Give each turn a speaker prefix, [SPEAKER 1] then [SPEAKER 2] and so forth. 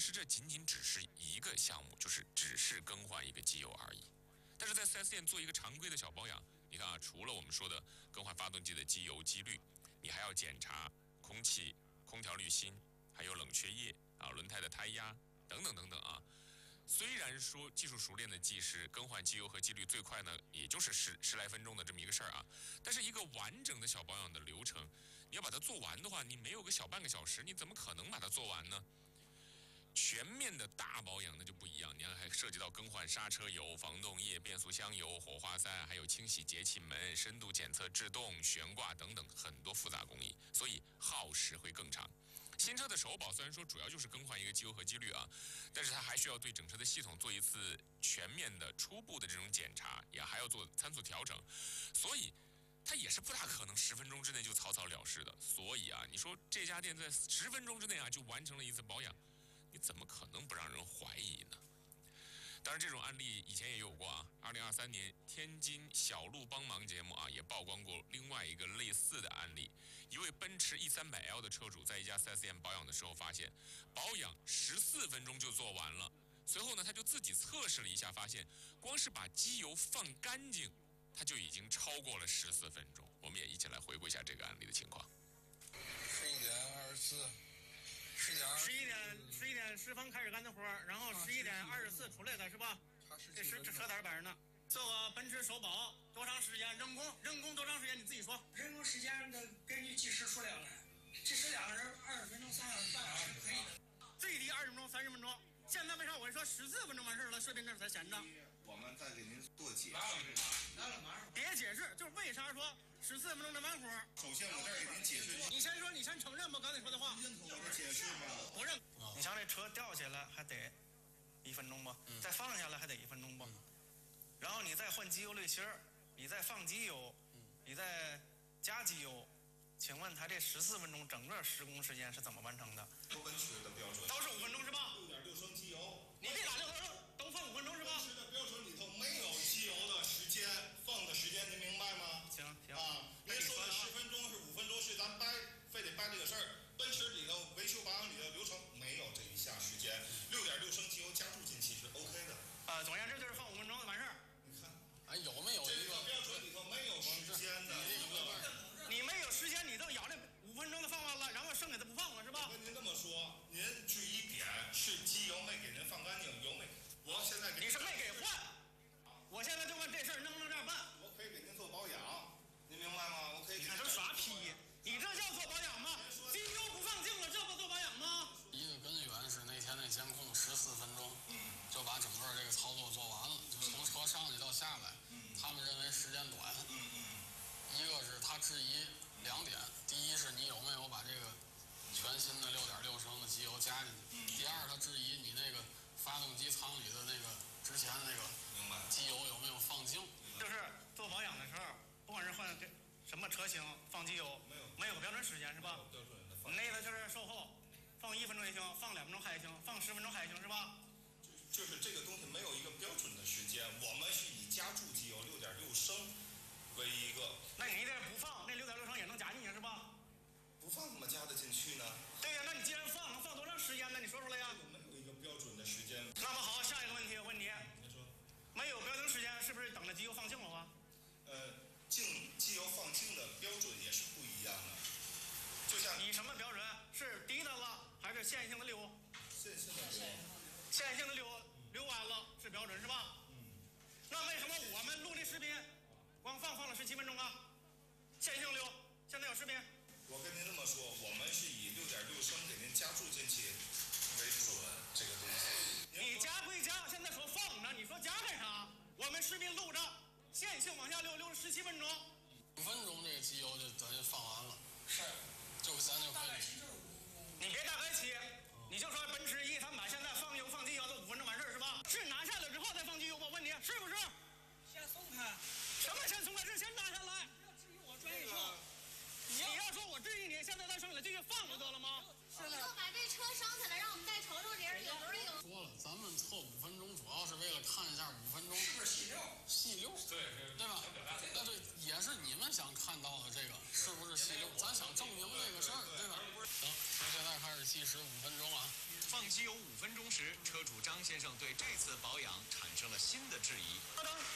[SPEAKER 1] 是这仅仅只是一个项目，就是只是更换一个机油而已。但是在 4S 店做一个常规的小保养，你看啊，除了我们说的更换发动机的机油机滤，你还要检查空气、空调滤芯，还有冷却液啊、轮胎的胎压等等等等啊。虽然说技术熟练的技师更换机油和机滤最快呢，也就是十来分钟的这么一个事儿啊，但是一个完整的小保养的流程，你要把它做完的话，你没有个小半个小时，你怎么可能把它做完呢？全面的大保养那就不一样，你看还涉及到更换刹车油、防冻液、变速箱油、火花塞，还有清洗节气门、深度检测制动、悬挂等等很多复杂工艺，所以耗时会更长。新车的首保虽然说主要就是更换一个机油和机滤啊，但是它还需要对整车的系统做一次全面的初步的这种检查，也还要做参数调整，所以它也是不大可能10分钟之内就草草了事的。所以啊，你说这家店在10分钟之内啊就完成了一次保养，你怎么可能不让人怀疑呢？当然，这种案例以前也有过啊。2023年天津小路帮忙节目啊，也曝光过另外一个类似的案例。一位奔驰 E300L 的车主在一家 4S 店保养的时候，发现保养14分钟就做完了。随后呢，他就自己测试了一下，发现光是把机油放干净，他就已经超过了14分钟。我们也一起来回顾一下这个案例的情况。
[SPEAKER 2] 11点24。
[SPEAKER 3] 11点10分开始干的活，然后11点24出来的是吧？这车在这摆着呢。这个奔驰首保多长时间？人工多长时间？你自己说。
[SPEAKER 4] 人工时间的根据技师数量来，技师2个人20分钟、3个半小时可以的。
[SPEAKER 3] 最低20分钟、30分钟。现在为啥我说14分钟完事了？视频这才显着。
[SPEAKER 5] 我们再给您做解释。
[SPEAKER 3] 别解释，就是为啥说14分钟的完活？
[SPEAKER 5] 首先我这儿给您解释。
[SPEAKER 3] 你先说，你先承认吧，刚才说的话。
[SPEAKER 5] 认同我的解释吗？
[SPEAKER 3] 不认。
[SPEAKER 6] 你像这车掉下来还得1分钟吧，再放下来还得1分钟吧，然后你再换机油滤芯儿，你再放机油，你再加机油。请问他这14分钟整个施工时间是怎么完成的？
[SPEAKER 5] 奔驰的标准
[SPEAKER 3] 都是5分钟是吧
[SPEAKER 5] ？6.6升机油。
[SPEAKER 3] 你别打6分钟，都放5分钟是吧？
[SPEAKER 5] 奔驰的标准里头没有机油的时间放的时间，您明白吗？
[SPEAKER 6] 行
[SPEAKER 5] 啊，您说的10分钟是5分钟是咱非得掰这个事儿。奔驰里头维修保养里的流程没有这一项时间，6.6升机油加注进去是 OK 的。
[SPEAKER 3] 总而言之就是放5分钟完事儿。
[SPEAKER 5] 你看。
[SPEAKER 2] 有没有
[SPEAKER 5] 这个标准里头没有时间的
[SPEAKER 3] 你没有时间，你都咬这5分钟的放完了，然后剩下的不放了是吧？
[SPEAKER 5] 我跟您这么说，您质疑点是机油没给您放干净，油没？我现在给
[SPEAKER 3] 你是没给换，我现在就问这事儿能不能这样办？
[SPEAKER 5] 我可以给您做保养，您明白吗？我可以给您。
[SPEAKER 3] 你这耍屁！你这叫做保养吗？机油不放净了，这不做保养吗？
[SPEAKER 2] 一个根源是那天那监控14分钟，就把整个这个操作做完了，就从车上去到下来，他们认为时间短。一个是他质疑2点，第一是你有没有把这个全新的6.6升的机油加进去，第二他质疑你那个发动机舱里的那个之前那个机油有没有放净。
[SPEAKER 3] 就是做保养的时候，不管是换什么车型放机油，没有个标准时间是吧？
[SPEAKER 5] 标准的
[SPEAKER 3] 放。那个就是售后，放1分钟也行，放2分钟还行，放10分钟还行是吧？
[SPEAKER 5] 就是这个东西没有一个标准的时间，我们是以加注机油6.6升为一个。
[SPEAKER 3] 那你这不放，那6.6升也能加进去是吧？
[SPEAKER 5] 不放怎么加得进去呢？
[SPEAKER 3] 对呀，那你既然放，能放多长时间呢？你说出来呀。
[SPEAKER 5] 没有一个标准的时间。
[SPEAKER 3] 那么好，下一个问题我问你。
[SPEAKER 5] 您说。
[SPEAKER 3] 没有标准时间，是不是等着机油放净了啊？
[SPEAKER 5] 机油放净的标准也是不一样的。就像
[SPEAKER 3] 你什么标准？是低的了，还是线性的流？
[SPEAKER 5] 线性的流。
[SPEAKER 3] 线性的流完了是标准是吧？那为什么我们录这视频，光放了17分钟啊？线性流，现在有视频。
[SPEAKER 5] 我跟您这么说，我们是以6.6升给您加注进去为准，这个东西。
[SPEAKER 3] 你加归加，现在说放着，你说加干啥？我们视频录着，线性往下流了17分钟。
[SPEAKER 2] 5分钟这个机油就等于放完了。
[SPEAKER 4] 是。
[SPEAKER 2] 咱就可以。
[SPEAKER 3] 你别大概起，你就说奔驰E300现在放油放机油都5分钟完事儿是吧？是拿下来之后再放机油，我问你是不是？
[SPEAKER 4] 先松开。
[SPEAKER 3] 什么先松开？是先拿下来。
[SPEAKER 4] 不要质疑我专业性。
[SPEAKER 3] 你要说我质疑你，现在再剩下继续放不得了吗？
[SPEAKER 7] 是的。以后把这车伤起来，让我们再瞅瞅里边有没有。
[SPEAKER 2] 说了，咱们测5分钟，主要是为了看一下5分钟
[SPEAKER 4] 是不是细溜？
[SPEAKER 2] 细溜，对吧？那对，也是你们想看到的这个是不是细溜？咱想证明这个事儿，对吧？行，从现在开始计时5分钟啊。
[SPEAKER 8] 放机油5分钟时，车主张先生对这次保养产生了新的质疑。